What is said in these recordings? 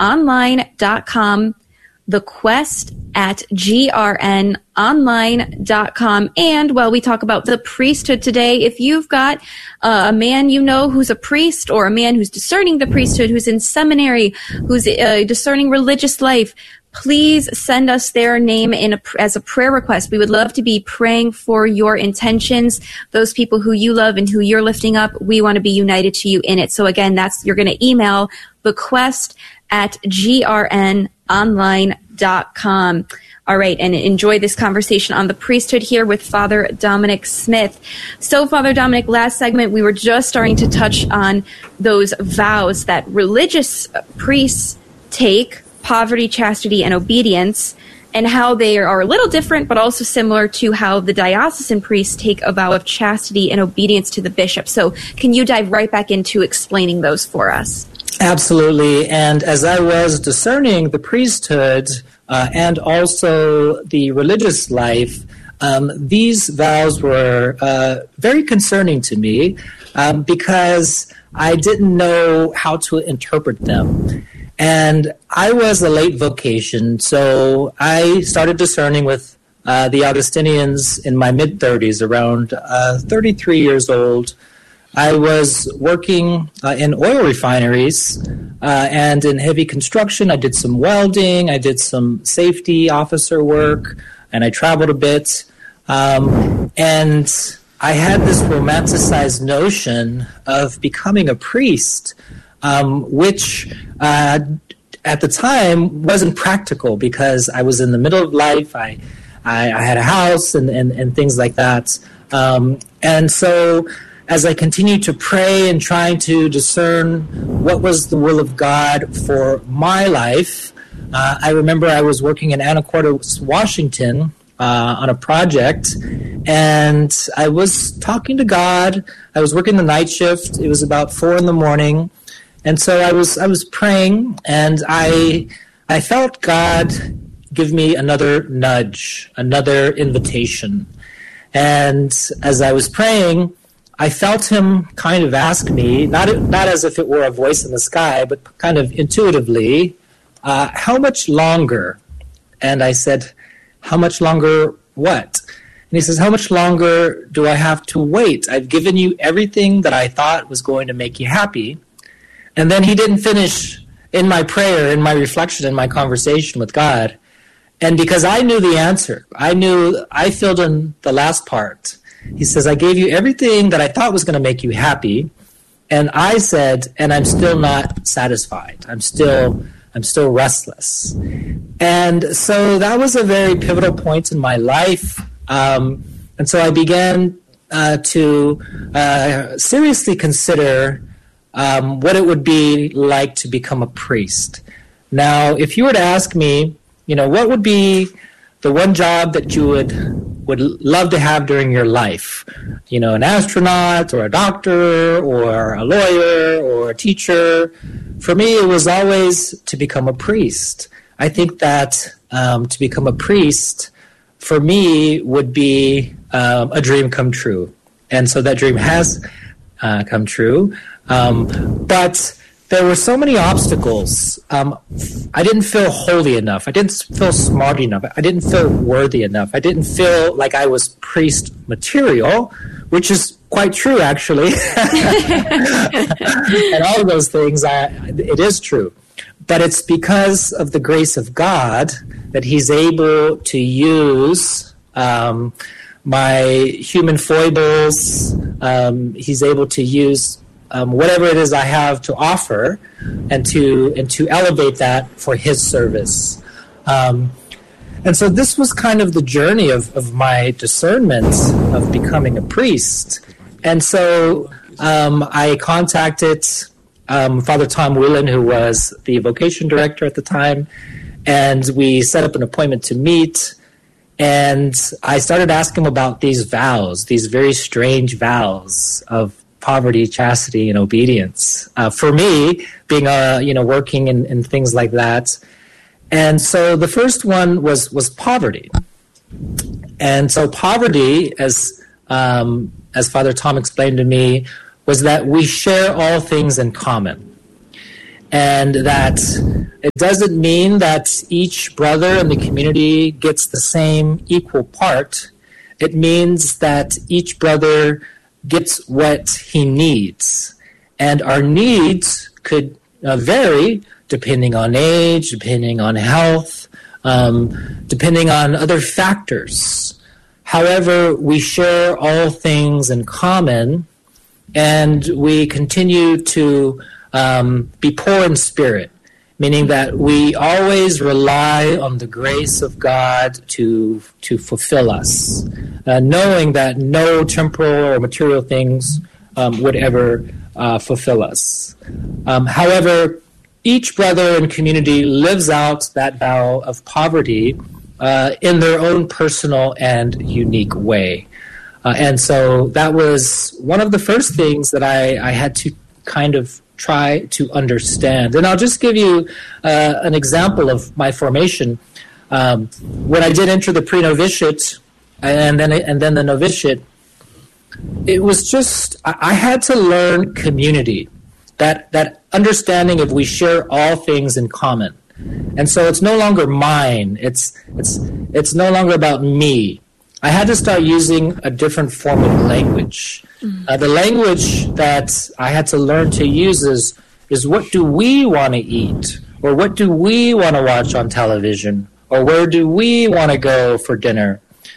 grnonline.com, thequest@grnonline.com. And while we talk about the priesthood today, if you've got a man you know who's a priest, or a man who's discerning the priesthood, who's in seminary, who's discerning religious life, please send us their name as a prayer request. We would love to be praying for your intentions, those people who you love and who you're lifting up. We want to be united to you in it. So again, you're going to email thequest@grnonline.com. All right, and enjoy this conversation on the priesthood here with Father Dominic Smith. So, Father Dominic, last segment, we were just starting to touch on those vows that religious priests take, poverty, chastity, and obedience, and how they are a little different, but also similar to how the diocesan priests take a vow of chastity and obedience to the bishop. So can you dive right back into explaining those for us? Absolutely. And as I was discerning the priesthood and also the religious life, these vows were very concerning to me because I didn't know how to interpret them. And I was a late vocation, so I started discerning with the Augustinians in my mid-30s, around 33 years old. I was working in oil refineries and in heavy construction. I did some welding, I did some safety officer work, and I traveled a bit. And I had this romanticized notion of becoming a priest, which at the time wasn't practical because I was in the middle of life. I had a house and things like that. And so as I continued to pray and trying to discern what was the will of God for my life, I remember I was working in Anacortes, Washington, on a project, and I was talking to God. I was working the night shift. It was about 4 a.m, and so I was praying, and I felt God give me another nudge, another invitation. And as I was praying, I felt him kind of ask me, not as if it were a voice in the sky, but kind of intuitively, how much longer? And I said, how much longer what? And he says, how much longer do I have to wait? I've given you everything that I thought was going to make you happy. And then he didn't finish in my prayer, in my reflection, in my conversation with God. And because I knew the answer, I filled in the last part. He says, I gave you everything that I thought was going to make you happy. And I said, and I'm still not satisfied. I'm still restless. And so that was a very pivotal point in my life. And so I began to seriously consider what it would be like to become a priest. Now, if you were to ask me, what would be the one job that you would love to have during your life? An astronaut or a doctor or a lawyer or a teacher. For me, it was always to become a priest. I think that to become a priest, for me, would be a dream come true. And so that dream has come true. But there were so many obstacles. I didn't feel holy enough. I didn't feel smart enough. I didn't feel worthy enough. I didn't feel like I was priest material, which is quite true, actually. And all of those things, it is true. But it's because of the grace of God that he's able to use my human foibles. He's able to use whatever it is I have to offer, and to elevate that for his service. And so this was kind of the journey of my discernment of becoming a priest. And so I contacted Father Tom Whelan, who was the vocation director at the time, and we set up an appointment to meet. And I started asking him about these vows, these very strange vows of poverty, chastity, and obedience. For me, being working in things like that. And so the first one was poverty. And so poverty, as Father Tom explained to me, was that we share all things in common. and that it doesn't mean that each brother in the community gets the same equal part. It means that each brother gets what he needs. And our needs could vary depending on age, depending on health, depending on other factors. However, we share all things in common, and we continue to be poor in spirit, meaning that we always rely on the grace of God to fulfill us, knowing that no temporal or material things would ever fulfill us. However, each brother and community lives out that vow of poverty in their own personal and unique way. And so that was one of the first things that I had to kind of try to understand. And I'll just give you an example of my formation. When I did enter the pre-novitiate and then the novitiate, it was just, I had to learn community, that understanding of we share all things in common. And so it's no longer mine. It's no longer about me. I had to start using a different form of language. The language that I had to learn to use is what do we want to eat? Or what do we want to watch on television? Or where do we want to go for dinner?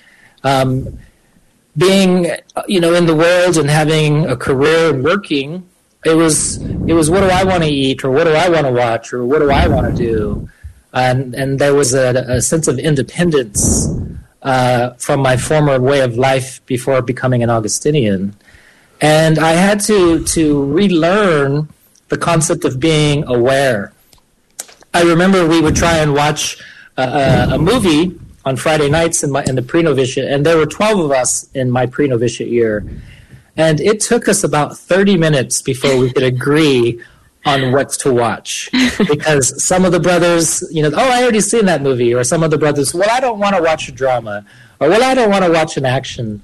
Being, in the world and having a career and working, it was what do I want to eat, or what do I want to watch, or what do I want to do? And there was a sense of independence from my former way of life before becoming an Augustinian. And I had to relearn the concept of being aware. I remember we would try and watch a movie on Friday nights in the pre-novitiate, and there were 12 of us in my pre-novitiate year. And it took us about 30 minutes before we could agree on what to watch. Because some of the brothers, I already seen that movie. Or some of the brothers, well, I don't want to watch a drama. Or, well, I don't want to watch an action.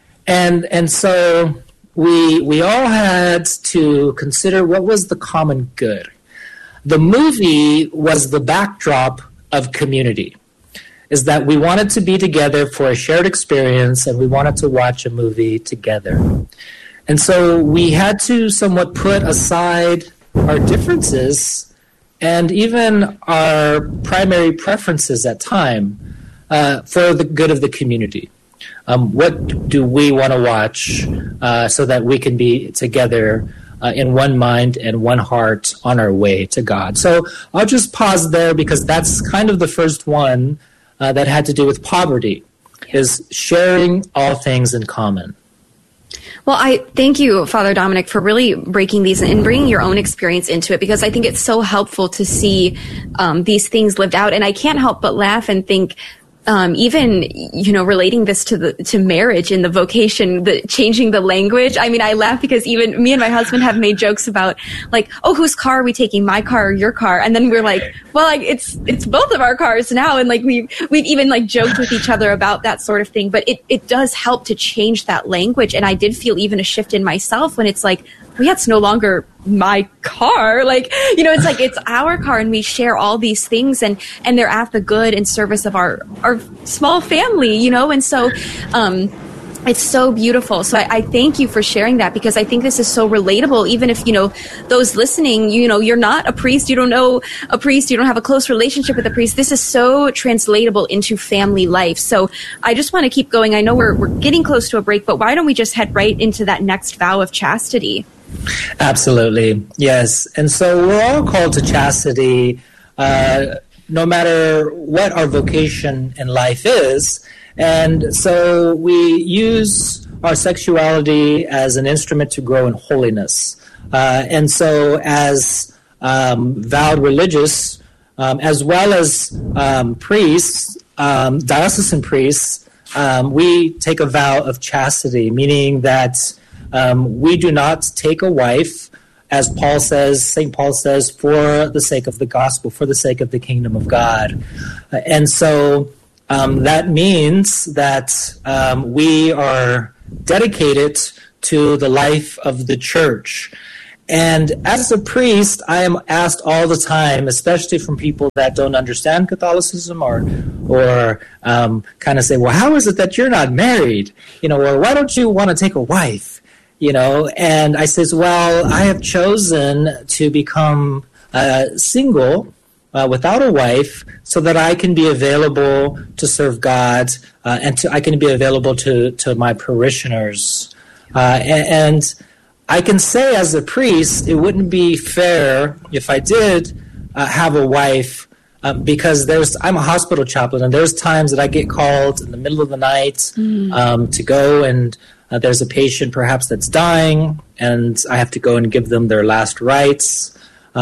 And so we all had to consider what was the common good. The movie was the backdrop of community, is that we wanted to be together for a shared experience, and we wanted to watch a movie together. And so we had to somewhat put aside our differences and even our primary preferences at time for the good of the community. What do we want to watch so that we can be together in one mind and one heart on our way to God? So I'll just pause there, because that's kind of the first one that had to do with poverty, is sharing all things in common. Well, I thank you, Father Dominic, for really breaking these and bringing your own experience into it, because I think it's so helpful to see these things lived out. And I can't help but laugh and think, even, relating this to marriage and the vocation, changing the language. I mean, I laugh because even me and my husband have made jokes about, like, oh, whose car are we taking, my car or your car? And then we're like, well, like, it's both of our cars now. And like, we've even like joked with each other about that sort of thing. But it does help to change that language. And I did feel even a shift in myself when it's like, well, yeah, it's no longer my car. Like, it's like, it's our car, and we share all these things, and they're at the good and service of our small family, and so, it's so beautiful. So I thank you for sharing that, because I think this is so relatable. Even if, those listening, you're not a priest, you don't know a priest, you don't have a close relationship with a priest. This is so translatable into family life. So I just want to keep going. I know we're getting close to a break, but why don't we just head right into that next vow of chastity? Absolutely. Yes. And so we're all called to chastity, no matter what our vocation in life is. And so we use our sexuality as an instrument to grow in holiness. And so as vowed religious, as well as priests, diocesan priests, we take a vow of chastity, meaning that we do not take a wife, as St. Paul says, for the sake of the gospel, for the sake of the kingdom of God. And so that means that we are dedicated to the life of the church. And as a priest, I am asked all the time, especially from people that don't understand Catholicism or kind of say, well, how is it that you're not married? Or why don't you want to take a wife? And I says, well, I have chosen to become single without a wife so that I can be available to serve God and I can be available to my parishioners. And I can say as a priest, it wouldn't be fair if I did have a wife because I'm a hospital chaplain, and there's times that I get called in the middle of the night to go, and there's a patient perhaps that's dying, and I have to go and give them their last rites.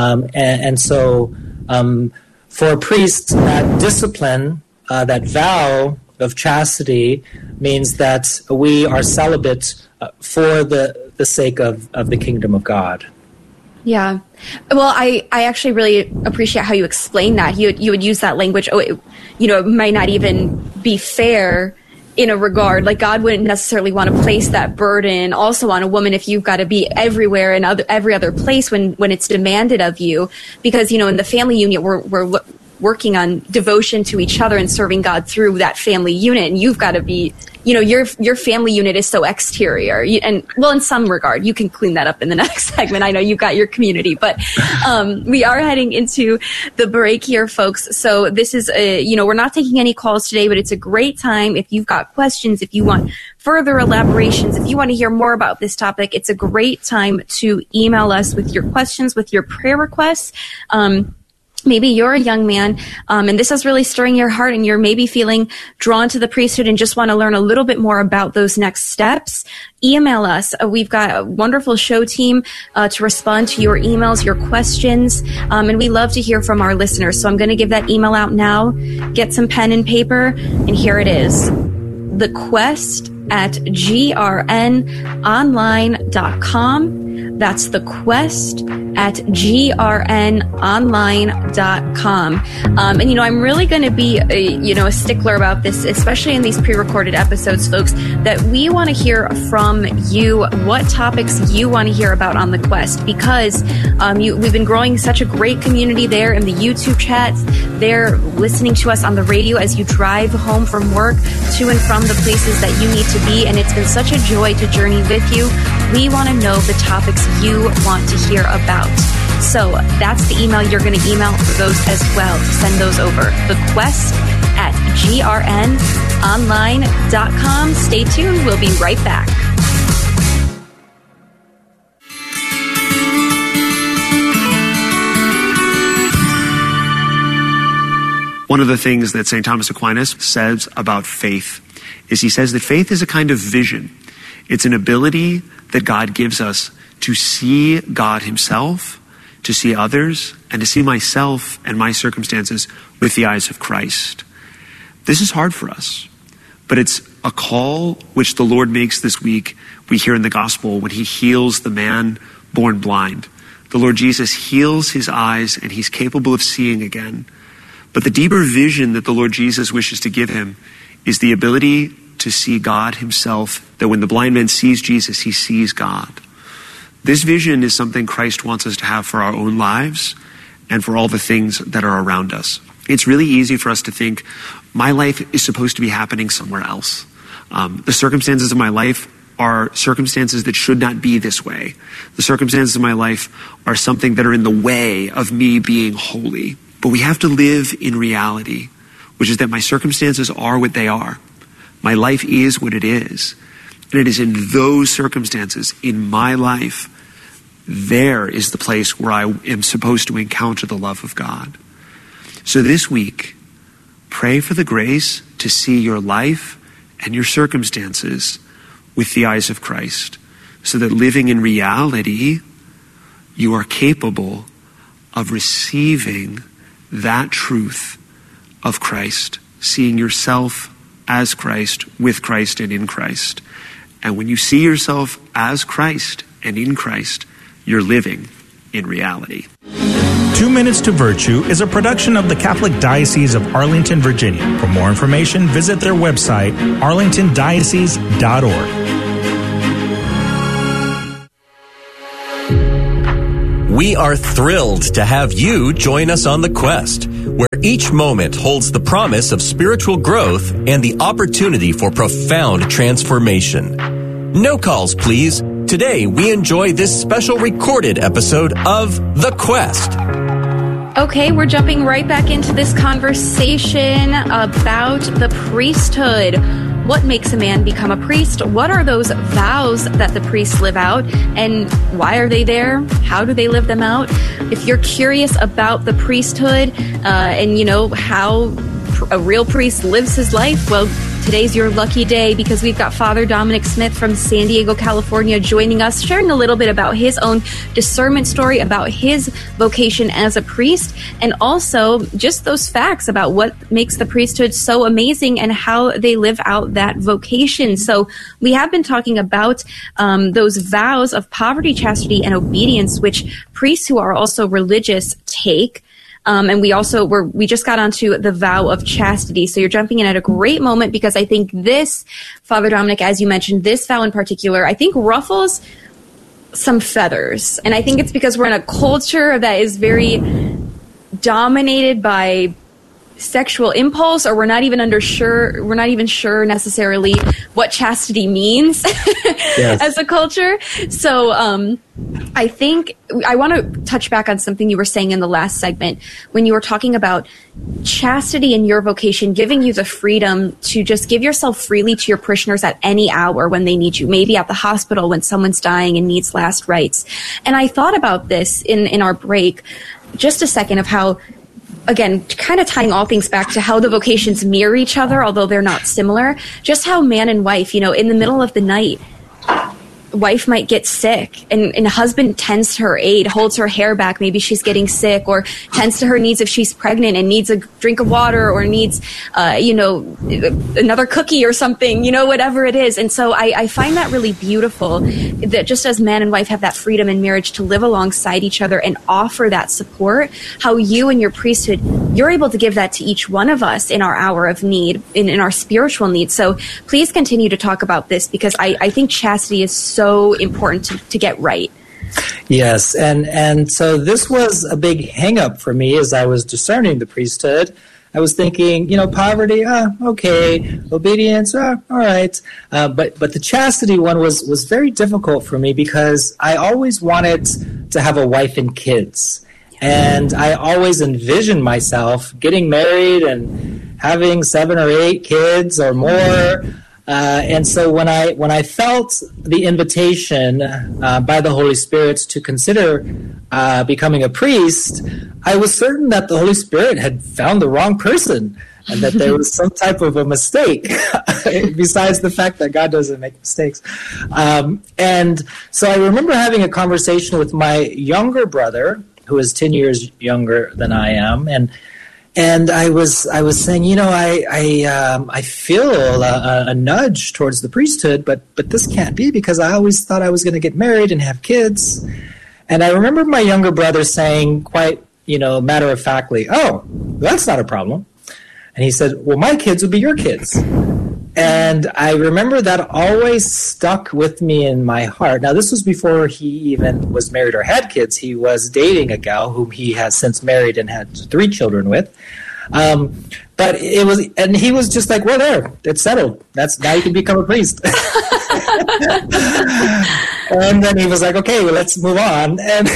And so for a priest, that discipline, that vow of chastity means that we are celibate for the sake of the kingdom of God. Yeah. Well, I actually really appreciate how you explain that. You would use that language, it might not even be fair in a regard. Like, God wouldn't necessarily want to place that burden also on a woman if you've got to be everywhere and every other place when it's demanded of you. Because, in the family unit, we're working on devotion to each other and serving God through that family unit. And you've got to be, your family unit is so exterior. In some regard, you can clean that up in the next segment. I know you've got your community, but we are heading into the break here, folks. So this is, we're not taking any calls today, but it's a great time. If you've got questions, if you want further elaborations, if you want to hear more about this topic, it's a great time to email us with your questions, with your prayer requests. Maybe you're a young man, and this is really stirring your heart, and you're maybe feeling drawn to the priesthood and just want to learn a little bit more about those next steps. Email us. We've got a wonderful show team to respond to your emails, your questions, and we love to hear from our listeners. So I'm going to give that email out now. Get some pen and paper, and here it is. thequest@grnonline.com. That's thequest@grnonline.com. And, I'm really going to be, a stickler about this, especially in these pre-recorded episodes, folks, that we want to hear from you what topics you want to hear about on the Quest, because we've been growing such a great community there in the YouTube chats. They're listening to us on the radio as you drive home from work to and from the places that you need to be. And it's been such a joy to journey with you. We want to know the topics you want to hear about. So that's the email you're going to email those as well. Send those over. thequest@grnonline.com. Stay tuned. We'll be right back. One of the things that St. Thomas Aquinas says about faith is he says that faith is a kind of vision. It's an ability that God gives us to see God himself, to see others, and to see myself and my circumstances with the eyes of Christ. This is hard for us, but it's a call which the Lord makes this week. We hear in the gospel when he heals the man born blind. The Lord Jesus heals his eyes and he's capable of seeing again. But the deeper vision that the Lord Jesus wishes to give him is the ability to see God himself, that when the blind man sees Jesus, he sees God. This vision is something Christ wants us to have for our own lives and for all the things that are around us. It's really easy for us to think, my life is supposed to be happening somewhere else. The circumstances of my life are circumstances that should not be this way. The circumstances of my life are something that are in the way of me being holy. But we have to live in reality, which is that my circumstances are what they are. My life is what it is. And it is in those circumstances, in my life, there is the place where I am supposed to encounter the love of God. So this week, pray for the grace to see your life and your circumstances with the eyes of Christ, so that living in reality, you are capable of receiving that truth of Christ, seeing yourself as Christ, with Christ, and in Christ. And when you see yourself as Christ and in Christ, you're living in reality. 2 Minutes to Virtue is a production of the Catholic Diocese of Arlington, Virginia. For more information, visit their website, arlingtondiocese.org. We are thrilled to have you join us on the quest, where each moment holds the promise of spiritual growth and the opportunity for profound transformation. No calls, please. Today, we enjoy this special recorded episode of The Quest. Okay, we're jumping right back into this conversation about the priesthood. What makes a man become a priest? What are those vows that the priests live out? And why are they there? How do they live them out? If you're curious about the priesthood and, how a real priest lives his life, well, today's your lucky day because we've got Father Dominic Smith from San Diego, California joining us, sharing a little bit about his own discernment story, about his vocation as a priest, and also just those facts about what makes the priesthood so amazing and how they live out that vocation. So we have been talking about those vows of poverty, chastity, and obedience, which priests who are also religious take. And we just got onto the vow of chastity. So you're jumping in at a great moment because I think this, Father Dominic, as you mentioned, this vow in particular, I think ruffles some feathers. And I think it's because we're in a culture that is very dominated by sexual impulse, or we're not even sure necessarily what chastity means yes. as a culture. So I think I want to touch back on something you were saying in the last segment when you were talking about chastity in your vocation, giving you the freedom to just give yourself freely to your parishioners at any hour when they need you, maybe at the hospital when someone's dying and needs last rites. And I thought about this in our break just a second of how, again, kind of tying all things back to how the vocations mirror each other, although they're not similar, just how man and wife, in the middle of the night, wife might get sick and husband tends to her aid, holds her hair back. Maybe she's getting sick, or tends to her needs if she's pregnant and needs a drink of water or needs, another cookie or something, whatever it is. And so I find that really beautiful that just as man and wife have that freedom in marriage to live alongside each other and offer that support, how you and your priesthood, you're able to give that to each one of us in our hour of need, in our spiritual need. So please continue to talk about this because I think chastity is so important to get right. Yes, and so this was a big hang-up for me as I was discerning the priesthood. I was thinking, poverty, okay, obedience, all right. But the chastity one was very difficult for me because I always wanted to have a wife and kids. And I always envisioned myself getting married and having 7 or 8 kids or more. And so when I felt the invitation by the Holy Spirit to consider becoming a priest, I was certain that the Holy Spirit had found the wrong person and that there was some type of a mistake besides the fact that God doesn't make mistakes. And so I remember having a conversation with my younger brother, who is 10 years younger than I am, and I was saying, I feel a nudge towards the priesthood, but this can't be because I always thought I was going to get married and have kids. And I remember my younger brother saying quite, matter-of-factly, "Oh, that's not a problem." And he said, "Well, my kids would be your kids." And I remember that always stuck with me in my heart. Now, this was before he even was married or had kids. He was dating a gal whom he has since married and had 3 children with. But it was, and he was just like, "Well, there, it's settled. Now you can become a priest." And then he was like, "Okay, well, let's move on." And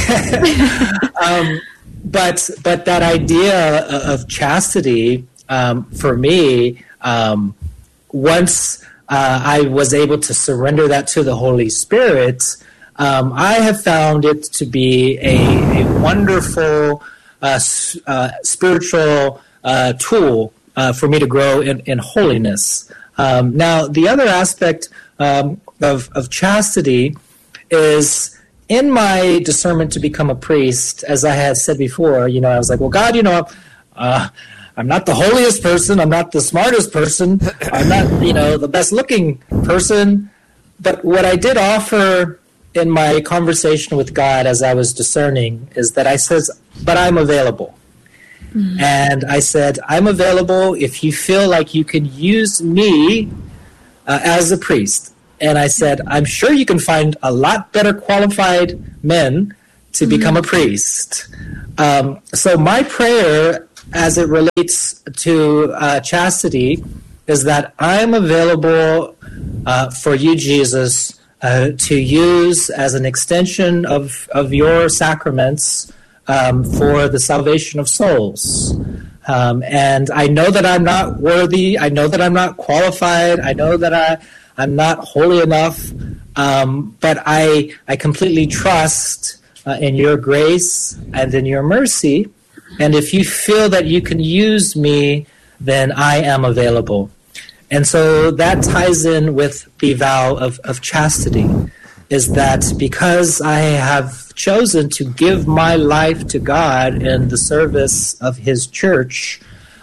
but that idea of chastity for me. Once I was able to surrender that to the Holy Spirit, I have found it to be a wonderful spiritual tool for me to grow in holiness. Now, the other aspect of chastity is in my discernment to become a priest, as I had said before, I was like, well, God, I'm not the holiest person. I'm not the smartest person. I'm not, the best looking person. But what I did offer in my conversation with God as I was discerning is that I said, but I'm available. Mm-hmm. And I said, I'm available if you feel like you can use me as a priest. And I said, I'm sure you can find a lot better qualified men to become a priest. So my prayer as it relates to chastity is that I'm available for you, Jesus, to use as an extension of your sacraments for the salvation of souls. And I know that I'm not worthy. I know that I'm not qualified. I know that I'm not holy enough. But I completely trust in your grace and in your mercy. And if you feel that you can use me, then I am available. And so that ties in with the vow of chastity, is that because I have chosen to give my life to God in the service of his church,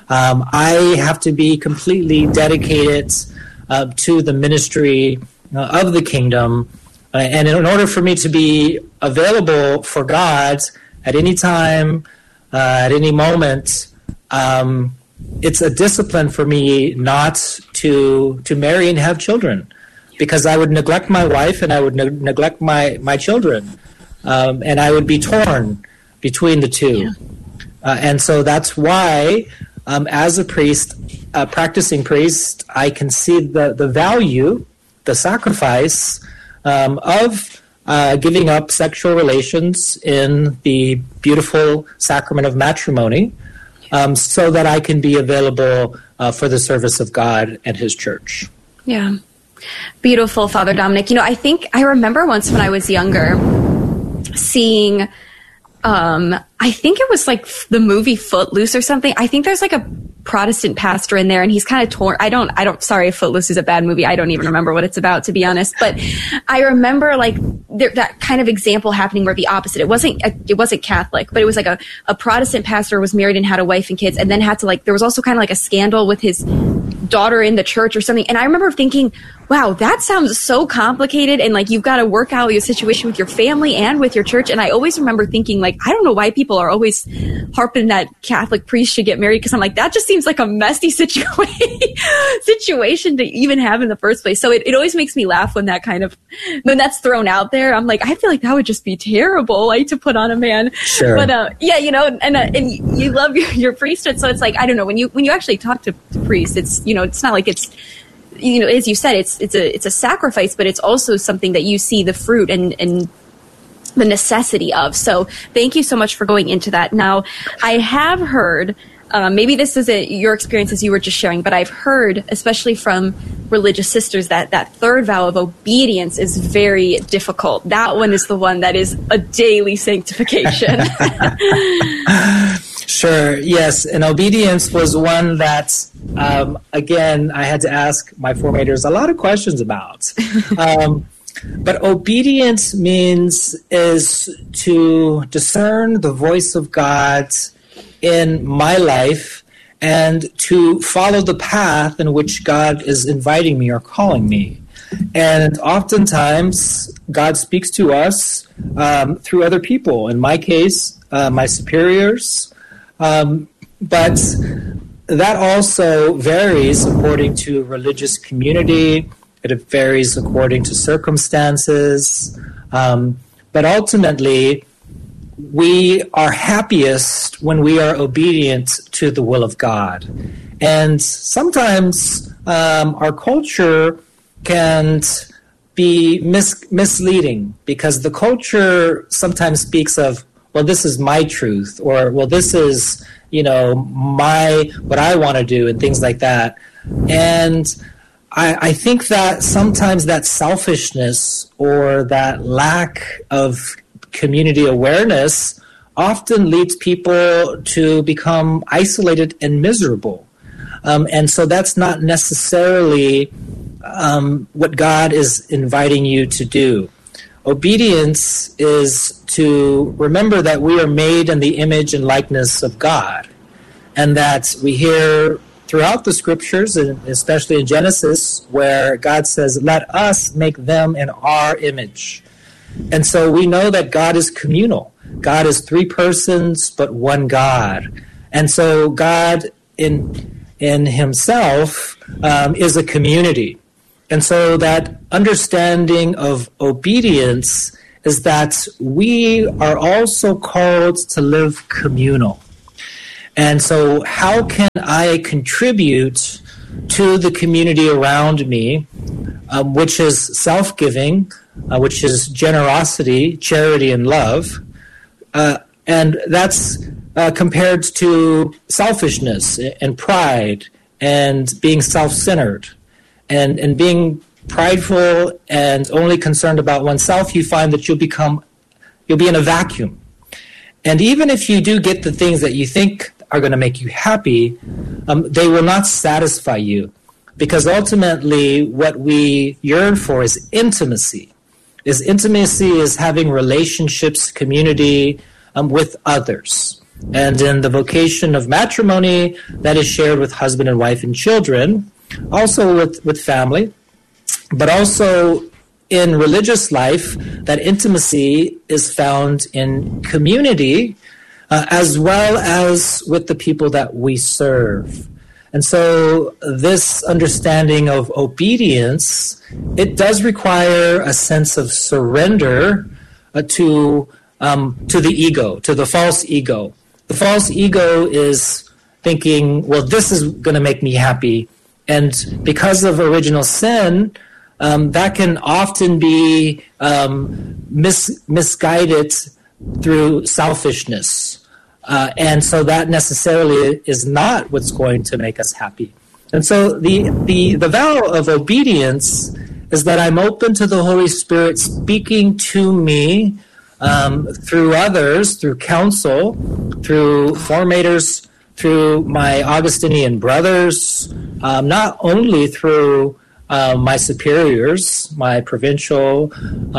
I have to be completely dedicated to the ministry of the kingdom. And in order for me to be available for God at any time, at any moment, it's a discipline for me not to marry and have children, because I would neglect my wife and I would neglect my children, and I would be torn between the two. And so that's why, as a priest, a practicing priest, I can see the value, the sacrifice of giving up sexual relations in the beautiful sacrament of matrimony, so that I can be available for the service of God and his church. Yeah. Beautiful, Father Dominic. I remember once when I was younger seeing, I think it was like the movie Footloose or something. I think there's like a Protestant pastor in there and he's kind of torn. Sorry if Footloose is a bad movie. I don't even remember what it's about, to be honest. But I remember like that kind of example happening where the opposite. It wasn't Catholic, but it was like a Protestant pastor was married and had a wife and kids, and then had to there was also kind of like a scandal with his daughter in the church or something. And I remember thinking, wow, that sounds so complicated. And you've got to work out your situation with your family and with your church. And I always remember thinking I don't know why people are always harping that Catholic priests should get married. Cause I'm that just seems like a messy situation to even have in the first place. So it always makes me laugh when when that's thrown out there. I'm I feel like that would just be terrible, to put on a man. Sure. But, and you love your priesthood. So it's I don't know, when you actually talk to priests, it's, it's not like it's, as you said, it's a sacrifice, but it's also something that you see the fruit and the necessity of. So thank you so much for going into that. Now, I have heard, maybe this is your experience as you were just sharing, but I've heard, especially from religious sisters, that third vow of obedience is very difficult. That one is the one that is a daily sanctification. Sure, yes. And obedience was one that, again, I had to ask my formators a lot of questions about. But obedience is to discern the voice of God in my life and to follow the path in which God is inviting me or calling me. And oftentimes, God speaks to us through other people. In my case, my superiors. But that also varies according to religious community. It varies according to circumstances. But ultimately, we are happiest when we are obedient to the will of God. And sometimes our culture can be misleading, because the culture sometimes speaks of, well, this is my truth, or, well, this is, what I want to do, and things like that. And I think that sometimes that selfishness or that lack of community awareness often leads people to become isolated and miserable. And so that's not necessarily what God is inviting you to do. Obedience is to remember that we are made in the image and likeness of God, and that we hear throughout the scriptures, and especially in Genesis, where God says, let us make them in our image. And so we know that God is communal. God is three persons, but one God. And so God in himself is a community. And so that understanding of obedience is that we are also called to live communal. And so how can I contribute to the community around me, which is self-giving, which is generosity, charity, and love, and that's compared to selfishness and pride and being self-centered and being prideful and only concerned about oneself. You find that you'll be in a vacuum. And even if you do get the things that you think are going to make you happy, they will not satisfy you, because ultimately what we yearn for is intimacy. Intimacy is having relationships, community with others. And in the vocation of matrimony, that is shared with husband and wife and children, also with family, but also in religious life, that intimacy is found in community, as well as with the people that we serve. And so this understanding of obedience, it does require a sense of surrender to the ego, to the false ego. The false ego is thinking, well, this is going to make me happy. And because of original sin, that can often be misguided through selfishness. And so that necessarily is not what's going to make us happy. And so the vow of obedience is that I'm open to the Holy Spirit speaking to me through others, through counsel, through formators, through my Augustinian brothers, not only through my superiors, my provincial,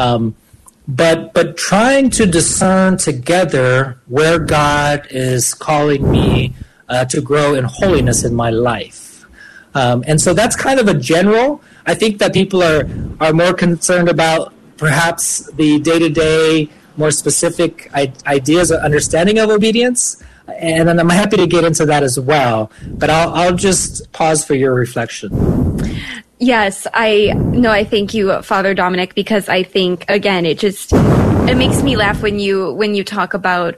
but trying to discern together where God is calling me to grow in holiness in my life. And so that's kind of a general. I think that people are more concerned about perhaps the day-to-day, more specific ideas or understanding of obedience. And I'm happy to get into that as well. But I'll just pause for your reflection. Yes, I thank you, Father Dominic, because I think, again, it makes me laugh when you talk about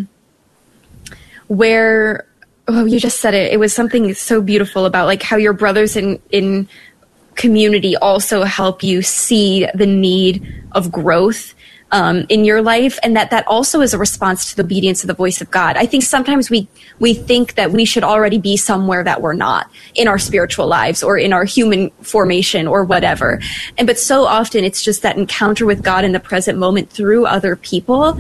where, you just said it. It was something so beautiful about like how your brothers in community also help you see the need of growth in your life, and that also is a response to the obedience of the voice of God. I think sometimes we think that we should already be somewhere that we're not in our spiritual lives or in our human formation or whatever. But so often it's just that encounter with God in the present moment through other people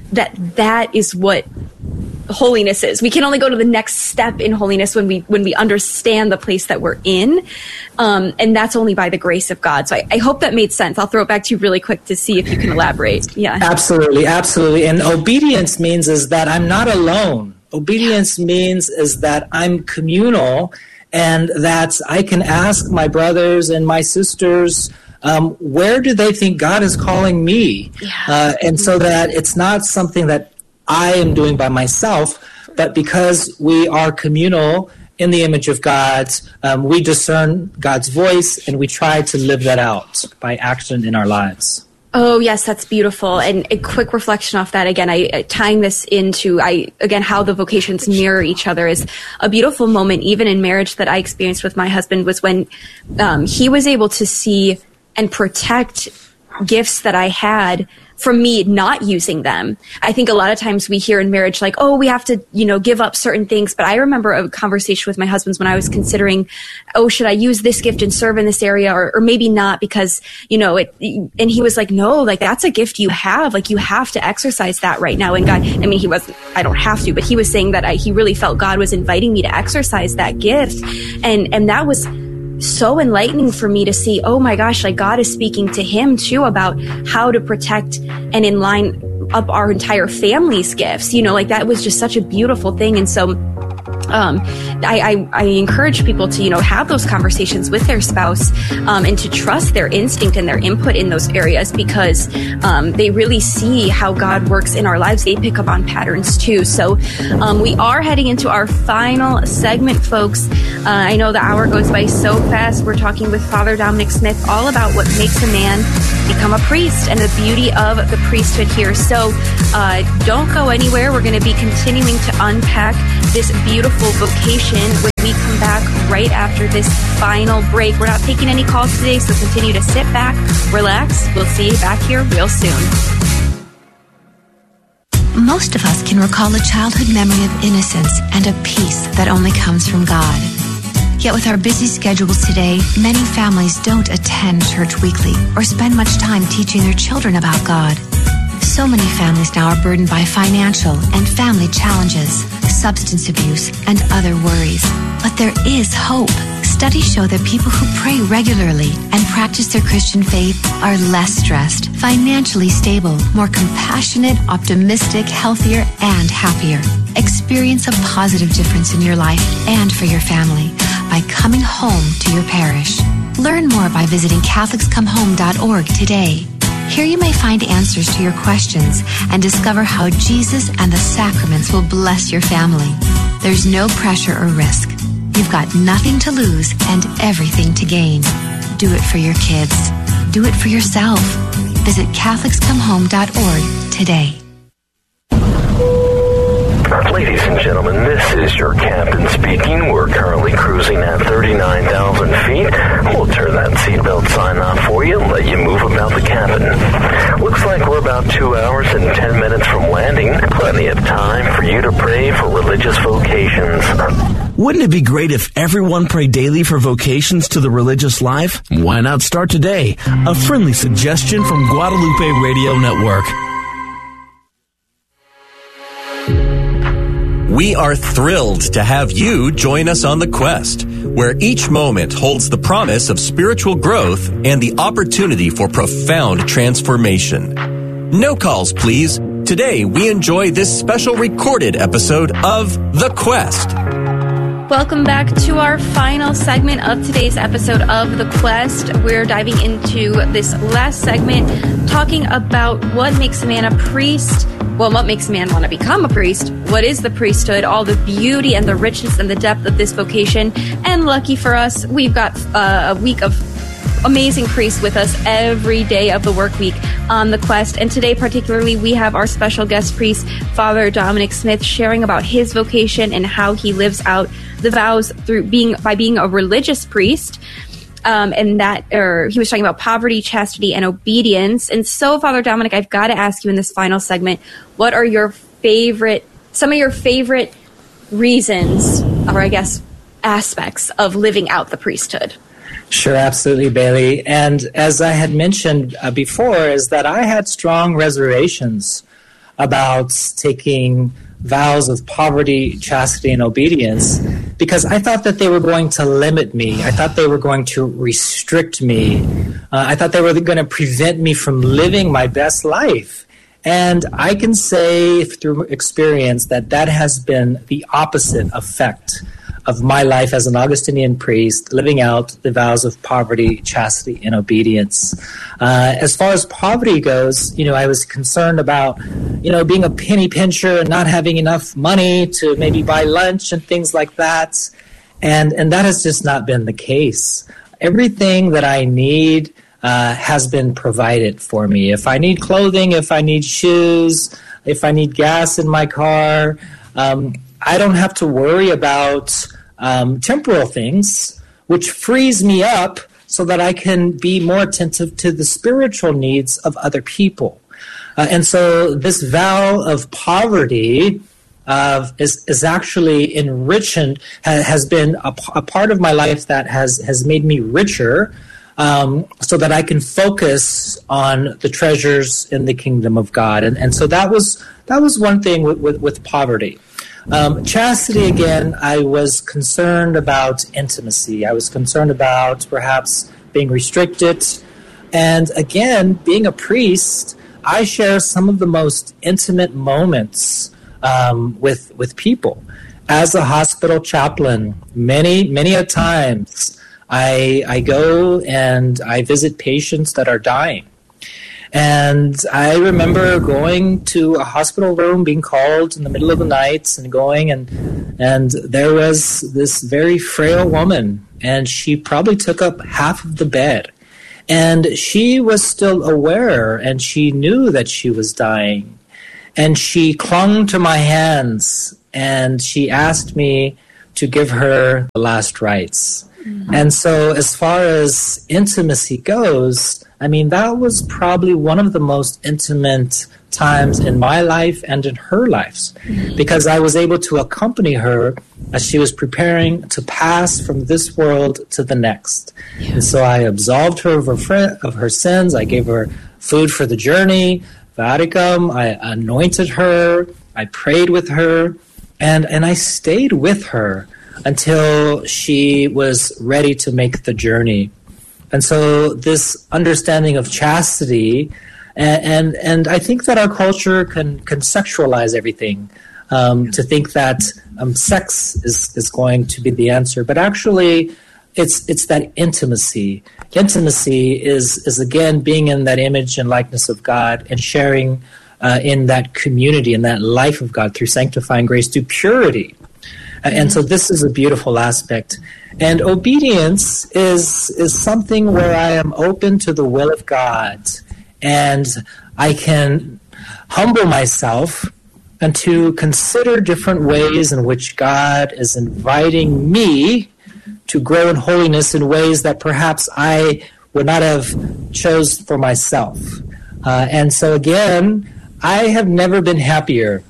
that is what holiness is. We can only go to the next step in holiness when we understand the place that we're in, and that's only by the grace of God. So I hope that made sense. I'll throw it back to you really quick to see if you can elaborate. Yeah, absolutely. And obedience means is that I'm not alone. Obedience means is that I'm communal, and that I can ask my brothers and my sisters, where do they think God is calling me? Yeah. And so that it's not something that I am doing by myself, but because we are communal in the image of God, we discern God's voice and we try to live that out by action in our lives. Oh, yes, that's beautiful. And a quick reflection off that, again, tying this into, how the vocations mirror each other is a beautiful moment, even in marriage, that I experienced with my husband, was when he was able to see and protect gifts that I had from me not using them. I think a lot of times we hear in marriage like, oh, we have to, give up certain things. But I remember a conversation with my husband when I was considering, oh, should I use this gift and serve in this area or maybe not because, and he was like, no, like that's a gift you have. Like you have to exercise that right now. And God, I don't have to, but he was saying that he really felt God was inviting me to exercise that gift. And that was so enlightening for me to see, oh my gosh, like God is speaking to him too about how to protect and in line up our entire family's gifts, like that was just such a beautiful thing. And so I encourage people to, have those conversations with their spouse, and to trust their instinct and their input in those areas, because they really see how God works in our lives. They pick up on patterns too. So we are heading into our final segment, folks. I know the hour goes by so fast. We're talking with Father Dominic Smith all about what makes a man become a priest and the beauty of the priesthood here. So don't go anywhere. We're going to be continuing to unpack this beautiful vocation when we come back right after this final break. We're not taking any calls today, so continue to sit back, relax. We'll see you back here real soon. Most of us can recall a childhood memory of innocence and a peace that only comes from God. Yet with our busy schedules today, many families don't attend church weekly or spend much time teaching their children about God. So many families now are burdened by financial and family challenges, substance abuse, and other worries. But there is hope. Studies show that people who pray regularly and practice their Christian faith are less stressed, financially stable, more compassionate, optimistic, healthier, and happier. Experience a positive difference in your life and for your family by coming home to your parish. Learn more by visiting CatholicsComeHome.org today. Here you may find answers to your questions and discover how Jesus and the sacraments will bless your family. There's no pressure or risk. You've got nothing to lose and everything to gain. Do it for your kids. Do it for yourself. Visit CatholicsComeHome.org today. Ladies and gentlemen, this is your captain speaking. We're currently cruising at 39,000 feet. We'll turn that seatbelt sign off for you and let you move about the cabin. Looks like we're about 2 hours and 10 minutes from landing. Plenty of time for you to pray for religious vocations. Wouldn't it be great if everyone prayed daily for vocations to the religious life? Why not start today? A friendly suggestion from Guadalupe Radio Network. We are thrilled to have you join us on the quest, where each moment holds the promise of spiritual growth and the opportunity for profound transformation. No calls, please. Today, we enjoy this special recorded episode of The Quest. Welcome back to our final segment of today's episode of The Quest. We're diving into this last segment, talking about what makes a man a priest. Well, what makes a man want to become a priest? What is the priesthood? All the beauty and the richness and the depth of this vocation. And lucky for us, we've got a week of amazing priests with us every day of the work week on The Quest. And today particularly, we have our special guest priest, Father Dominic Smith, sharing about his vocation and how he lives out the vows by being a religious priest. And that, he was talking about poverty, chastity, and obedience. And so, Father Dominic, I've got to ask you in this final segment, what are some of your favorite reasons, or I guess aspects of living out the priesthood? Sure, absolutely, Bailey. And as I had mentioned before, is that I had strong reservations about taking vows of poverty, chastity, and obedience, because I thought that they were going to limit me. I thought they were going to restrict me. I thought they were going to prevent me from living my best life. And I can say through experience that that has been the opposite effect of my life as an Augustinian priest, living out the vows of poverty, chastity, and obedience. As far as poverty goes, I was concerned about, being a penny pincher and not having enough money to maybe buy lunch and things like that. And that has just not been the case. Everything that I need has been provided for me. If I need clothing, if I need shoes, if I need gas in my car, I don't have to worry about temporal things, which frees me up so that I can be more attentive to the spiritual needs of other people. And so this vow of poverty is actually enriching, has been a part of my life that has made me richer, so that I can focus on the treasures in the kingdom of God. And so that was one thing with poverty. Chastity, again, I was concerned about intimacy. I was concerned about perhaps being restricted. And again, being a priest, I share some of the most intimate moments with people. as a hospital chaplain, many a times, I go and I visit patients that are dying. And I remember going to a hospital room, being called in the middle of the night, and going, and there was this very frail woman, and she probably took up half of the bed. And she was still aware, and she knew that she was dying. And she clung to my hands, and she asked me to give her the last rites. Mm-hmm. And so as far as intimacy goes, I mean, that was probably one of the most intimate times in my life and in her life, because I was able to accompany her as she was preparing to pass from this world to the next. Yeah. And so I absolved her of her sins. I gave her food for the journey, Viaticum. I anointed her. I prayed with her. And I stayed with her until she was ready to make the journey. And so this understanding of chastity, and I think that our culture can sexualize everything, to think that sex is going to be the answer. But actually, it's that intimacy. Intimacy is again being in that image and likeness of God and sharing in that community, in that life of God through sanctifying grace, through purity. And so this is a beautiful aspect. And obedience is something where I am open to the will of God, and I can humble myself and to consider different ways in which God is inviting me to grow in holiness in ways that perhaps I would not have chose for myself. And so again, I have never been happier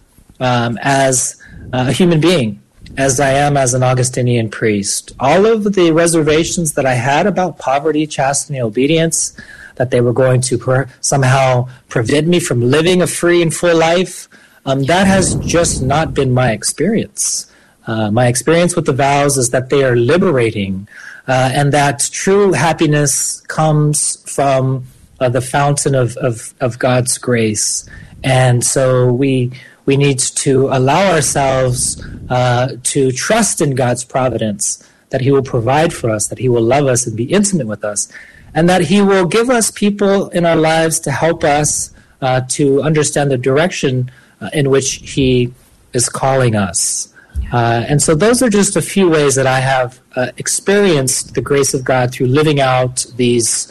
as a human being as I am as an Augustinian priest. All of the reservations that I had about poverty, chastity, and obedience, that they were going to somehow prevent me from living a free and full life, that has just not been my experience. My experience with the vows is that they are liberating, and that true happiness comes from the fountain of God's grace. And so we need to allow ourselves to trust in God's providence, that He will provide for us, that He will love us and be intimate with us, and that He will give us people in our lives to help us to understand the direction in which He is calling us. And so those are just a few ways that I have experienced the grace of God through living out these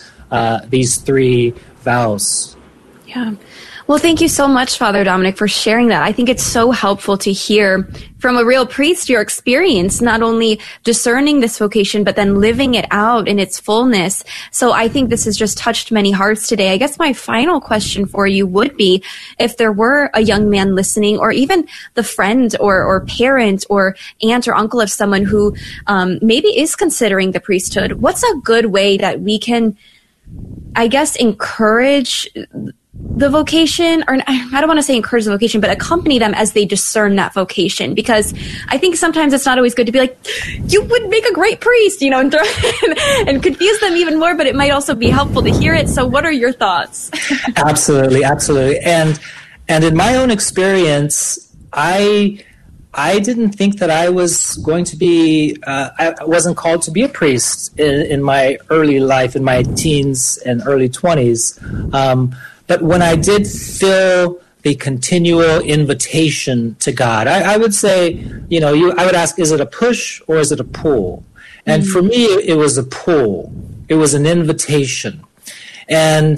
three vows. Yeah. Well, thank you so much, Father Dominic, for sharing that. I think it's so helpful to hear from a real priest your experience, not only discerning this vocation, but then living it out in its fullness. So I think this has just touched many hearts today. I guess my final question for you would be, if there were a young man listening, or even the friend or parent or aunt or uncle of someone who maybe is considering the priesthood, what's a good way that we can, I guess, encourage the vocation, or I don't want to say encourage the vocation, but accompany them as they discern that vocation? Because I think sometimes it's not always good to be like, you would make a great priest, and confuse them even more, but it might also be helpful to hear it. So what are your thoughts? Absolutely. And in my own experience, I didn't think that I was going to be, I wasn't called to be a priest in my early life, in my teens and early 20s. But when I did feel the continual invitation to God, I would say, I would ask, is it a push or is it a pull? And for me, it was a pull. It was an invitation. And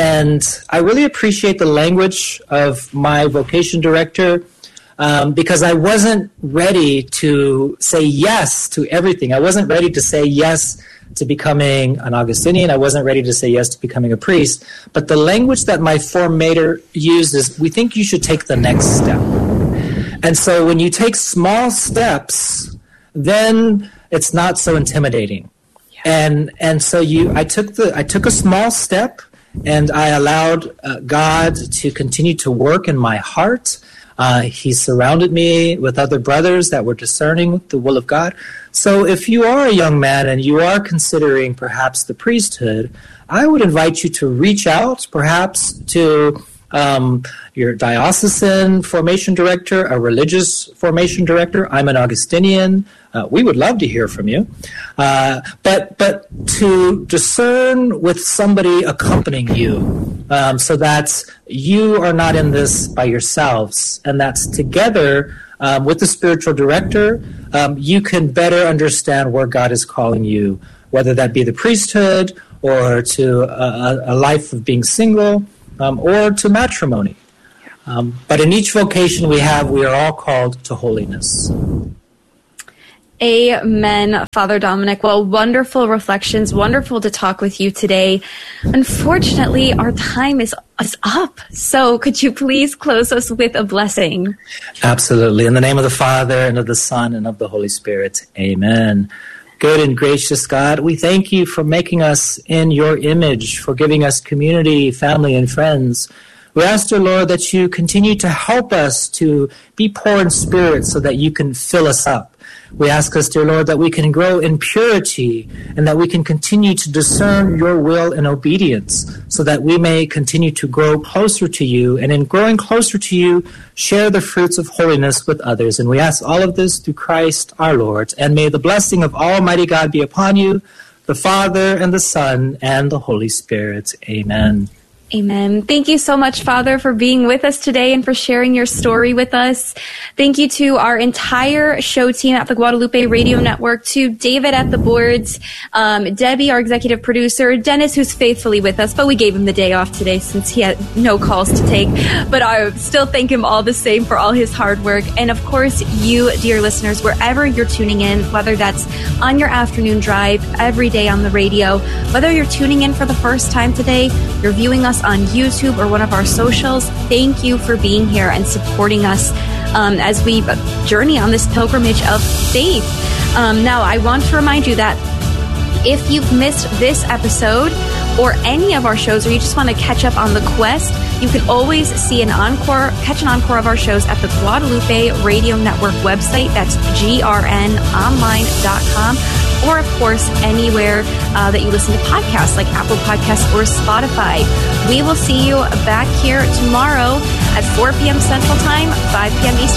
I really appreciate the language of my vocation director, because I wasn't ready to say yes to everything. I wasn't ready to say yes to becoming an Augustinian. I wasn't ready to say yes to becoming a priest. But the language that my formator used is, we think you should take the next step. And so when you take small steps, then it's not so intimidating. Yeah. And so I took a small step, and I allowed God to continue to work in my heart. He surrounded me with other brothers that were discerning the will of God. So if you are a young man and you are considering perhaps the priesthood, I would invite you to reach out perhaps to You're a diocesan formation director, a religious formation director. I'm an Augustinian. We would love to hear from you. But to discern with somebody accompanying you, so that you are not in this by yourselves, and that's together with the spiritual director, you can better understand where God is calling you, whether that be the priesthood or to a life of being single, or to matrimony. But in each vocation we are all called to holiness. Amen, Father Dominic. Well, wonderful reflections. Wonderful to talk with you today. Unfortunately, our time is up. So could you please close us with a blessing? Absolutely. In the name of the Father, and of the Son, and of the Holy Spirit. Amen. Good and gracious God, we thank you for making us in your image, for giving us community, family, and friends. We ask, dear Lord, that you continue to help us to be poor in spirit so that you can fill us up. We ask us, dear Lord, that we can grow in purity and that we can continue to discern your will in obedience so that we may continue to grow closer to you, and in growing closer to you, share the fruits of holiness with others. And we ask all of this through Christ our Lord. And may the blessing of Almighty God be upon you, the Father and the Son and the Holy Spirit. Amen. Amen. Thank you so much, Father, for being with us today and for sharing your story with us. Thank you to our entire show team at the Guadalupe Radio Network, to David at the boards, Debbie, our executive producer, Dennis, who's faithfully with us, but we gave him the day off today since he had no calls to take. But I still thank him all the same for all his hard work. And of course, you, dear listeners, wherever you're tuning in, whether that's on your afternoon drive, every day on the radio, whether you're tuning in for the first time today, you're viewing us on YouTube or one of our socials, thank you for being here and supporting us as we journey on this pilgrimage of faith. Now, I want to remind you that if you've missed this episode or any of our shows, or you just want to catch up on the quest, you can always see catch an encore of our shows at the Guadalupe Radio Network website. That's grnonline.com. Or, of course, anywhere that you listen to podcasts like Apple Podcasts or Spotify. We will see you back here tomorrow at 4 p.m. Central Time, 5 p.m. Eastern